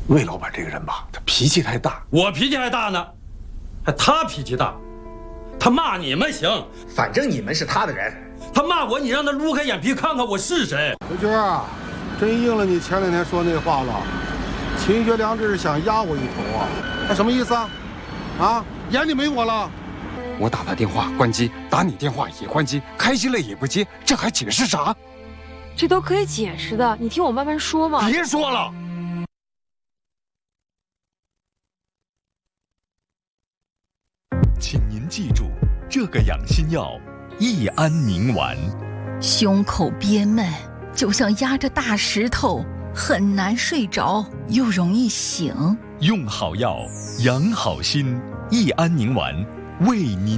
魏老板这个人吧，他脾气太大。 我脾气还大呢，还他脾气大。他骂你们行， 反正你们是他的人。 他骂我，你让他撸开眼皮看看我是谁。 刘娟啊，真应了你前2天说那话了，秦学良这是想压我一头啊！他什么意思啊？啊，眼里没我了？ 我打他电话关机，打你电话也关机，开心了也不接，这还解释啥？ 这都可以解释的，你听我慢慢说嘛。 别说了。 请您记住这个养心药益安宁丸。 胸口憋闷，就像压着大石头，很难睡着，又容易醒。 用好药，养好心，益安宁丸为您。